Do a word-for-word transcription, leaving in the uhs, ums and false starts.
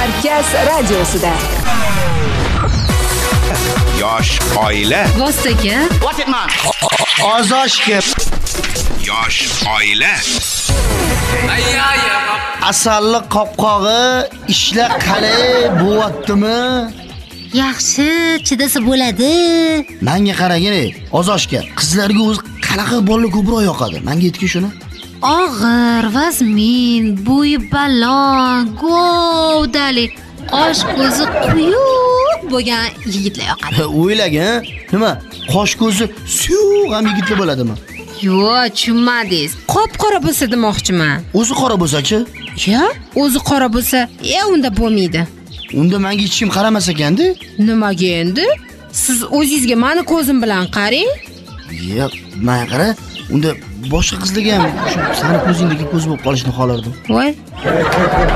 Markaz radiosida. Yosh oila. Vostaga. What it man? Ozoshga. Yosh oila. Asalli qopqog'i ishlar qalay bo'lyaptimi? Yaxshi, chidasa bo'ladi. Menga qaragin, Ozoshga. Qizlarga o'zi qanaqa bola ko'proq yoqadi? Menga aytki shuni. Og'ir, vazmin, bo'yi baland, govdali, qosh ko'zi quyuq bo'lgan yigitlar yoqadi. O'ylagin, nima? Qosh ko'zi suyuq ham yigitlar bo'ladimi? Yo'q, tushunmadingiz. Qop-qora bo'lsa demoqchiman. O'zi qora bo'lsa-chi? Ya, o'zi qora bo'lsa, e unda bo'lmaydi. Unda menga hech kim qaramas ekanda? Nimaga endi? Siz o'zingizga meni ko'zim bilan qarang. Yo'q, men qara, unda boshqa qizlarga ham shu seni ko'zingdagi ko'z bo'lib qolishni xolardim. Voy.